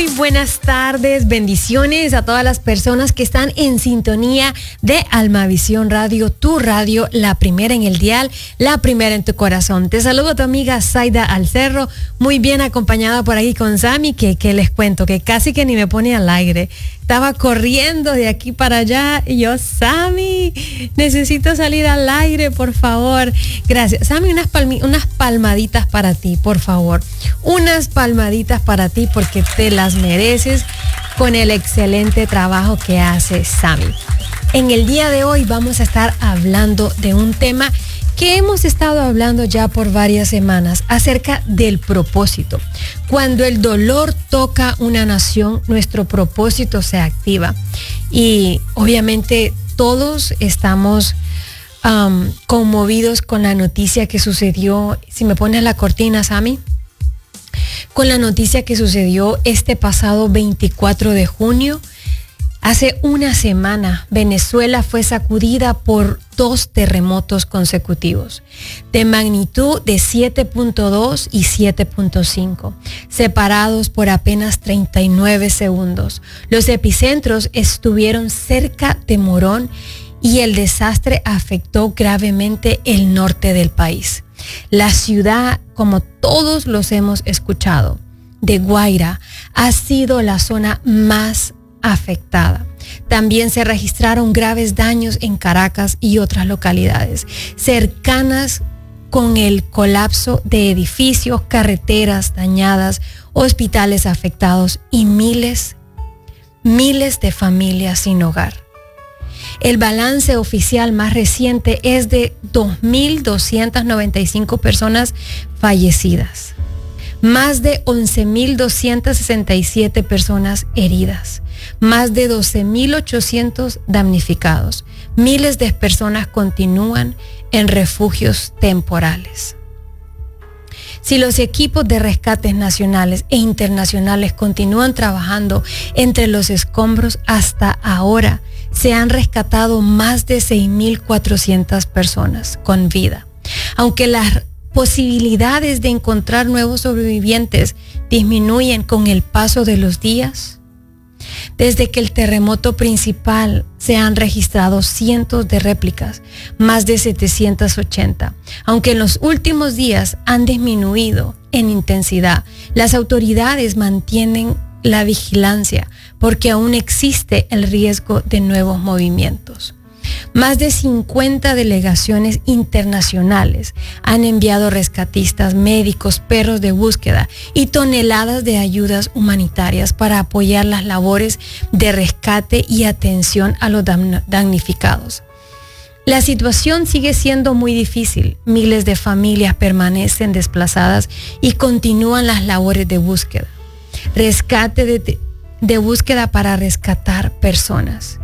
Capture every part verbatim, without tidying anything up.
buenas tardes, bendiciones a todas las personas que están en sintonía de Almavisión Radio, tu radio, la primera en el dial, la primera en tu corazón. Te saludo a tu amiga Zaida Alcerro, muy bien acompañada por aquí con Sammy, que, que les cuento que casi que ni me pone al aire. Estaba corriendo de aquí para allá y yo, Sammy, necesito salir al aire, por favor. Gracias. Sammy, unas, palmi- unas palmaditas para ti, por favor. Unas palmaditas para ti porque te las mereces con el excelente trabajo que hace Sammy. En el día de hoy vamos a estar hablando de un tema que hemos estado hablando ya por varias semanas acerca del propósito. Cuando el dolor toca una nación, nuestro propósito se activa. Y obviamente todos estamos um, conmovidos con la noticia que sucedió. Si me pones la cortina, Sammy. Con la noticia que sucedió este pasado veinticuatro de junio. Hace una semana, Venezuela fue sacudida por dos terremotos consecutivos, de magnitud de siete punto dos y siete punto cinco, separados por apenas treinta y nueve segundos. Los epicentros estuvieron cerca de Morón y el desastre afectó gravemente el norte del país. La ciudad, como todos los hemos escuchado, de Guaira, ha sido la zona más afectada. También se registraron graves daños en Caracas y otras localidades cercanas, con el colapso de edificios, carreteras dañadas, hospitales afectados y miles, miles de familias sin hogar. El balance oficial más reciente es de dos mil doscientas noventa y cinco personas fallecidas, más de once mil doscientas sesenta y siete personas heridas, más de doce mil ochocientos damnificados. Miles de personas continúan en refugios temporales. Si los equipos de rescates nacionales e internacionales continúan trabajando entre los escombros, hasta ahora se han rescatado más de seis mil cuatrocientas personas con vida. Aunque las posibilidades de encontrar nuevos sobrevivientes disminuyen con el paso de los días, desde que el terremoto principal se han registrado cientos de réplicas, más de setecientas ochenta. Aunque en los últimos días han disminuido en intensidad, las autoridades mantienen la vigilancia porque aún existe el riesgo de nuevos movimientos. Más de cincuenta delegaciones internacionales han enviado rescatistas, médicos, perros de búsqueda y toneladas de ayudas humanitarias para apoyar las labores de rescate y atención a los damnificados. La situación sigue siendo muy difícil. Miles de familias permanecen desplazadas y continúan las labores de búsqueda. Rescate de, de búsqueda para rescatar personas.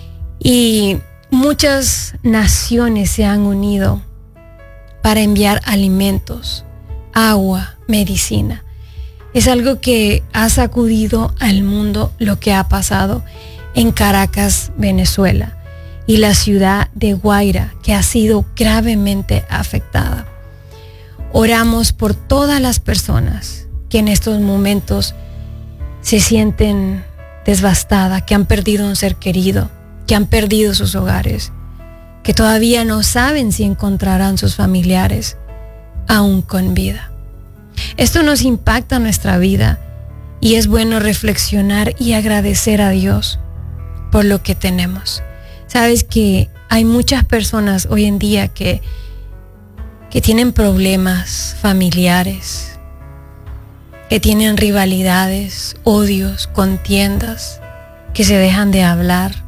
Y muchas naciones se han unido para enviar alimentos, agua, medicina. Es algo que ha sacudido al mundo lo que ha pasado en Caracas, Venezuela, y la ciudad de Guaira, que ha sido gravemente afectada. Oramos por todas las personas que en estos momentos se sienten devastadas, que han perdido un ser querido, que han perdido sus hogares, que todavía no saben si encontrarán sus familiares aún con vida. Esto nos impacta nuestra vida y es bueno reflexionar y agradecer a Dios por lo que tenemos. Sabes que hay muchas personas hoy en día que, que tienen problemas familiares, que tienen rivalidades, odios, contiendas, que se dejan de hablar.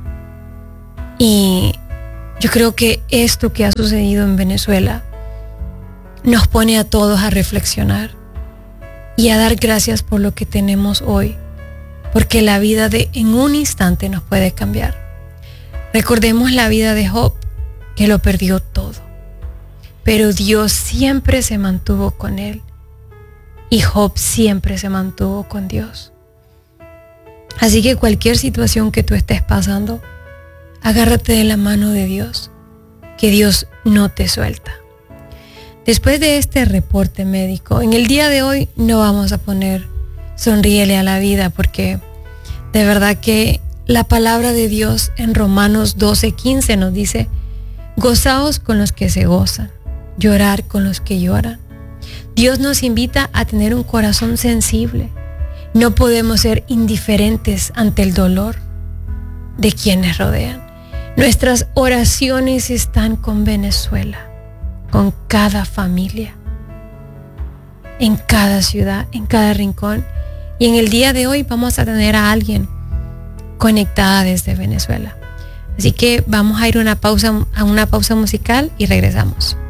Y yo creo que esto que ha sucedido en Venezuela nos pone a todos a reflexionar y a dar gracias por lo que tenemos hoy, porque la vida de en un instante nos puede cambiar. Recordemos la vida de Job, que lo perdió todo, pero Dios siempre se mantuvo con él y Job siempre se mantuvo con Dios. Así que cualquier situación que tú estés pasando, agárrate de la mano de Dios, que Dios no te suelta. Después de este reporte médico, en el día de hoy no vamos a poner sonríele a la vida, porque de verdad que la palabra de Dios en Romanos doce quince nos dice: gozaos con los que se gozan, llorar con los que lloran. Dios nos invita a tener un corazón sensible. No podemos ser indiferentes ante el dolor de quienes rodean. Nuestras oraciones están con Venezuela, con cada familia, en cada ciudad, en cada rincón. Y en el día de hoy vamos a tener a alguien conectada desde Venezuela. Así que vamos a ir una pausa, a una pausa musical y regresamos.